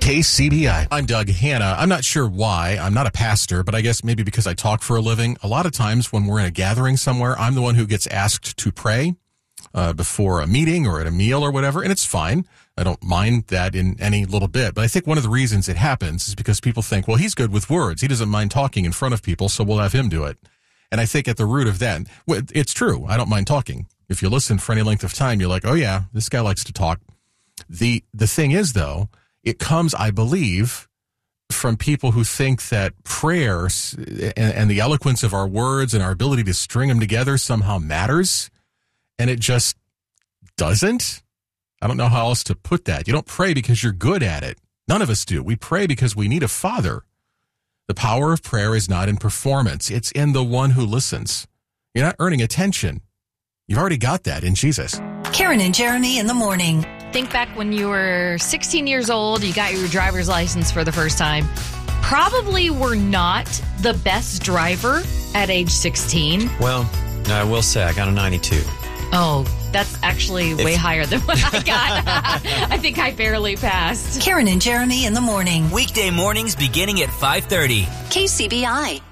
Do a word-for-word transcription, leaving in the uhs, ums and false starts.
K C B I. I'm Doug Hanna. I'm not sure why. I'm not a pastor, but I guess maybe because I talk for a living. A lot of times when we're in a gathering somewhere, I'm the one who gets asked to pray uh, before a meeting or at a meal or whatever, and it's fine. I don't mind that in any little bit. But I think one of the reasons it happens is because people think, well, he's good with words. He doesn't mind talking in front of people, so we'll have him do it. And I think at the root of that, it's true. I don't mind talking. If you listen for any length of time, you're like, oh, yeah, this guy likes to talk. The the thing is, though, it comes, I believe, from people who think that prayers and, and the eloquence of our words and our ability to string them together somehow matters. And it just doesn't. I don't know how else to put that. You don't pray because you're good at it. None of us do. We pray because we need a father. The power of prayer is not in performance. It's in the one who listens. You're not earning attention. You've already got that in Jesus. Karen and Jeremy in the morning. Think back when you were sixteen years old, you got your driver's license for the first time. Probably were not the best driver at age sixteen. Well, I will say I got a ninety-two. Oh, that's actually way it's... higher than what I got. I think I barely passed. Karen and Jeremy in the morning. Weekday mornings beginning at five thirty. K C B I.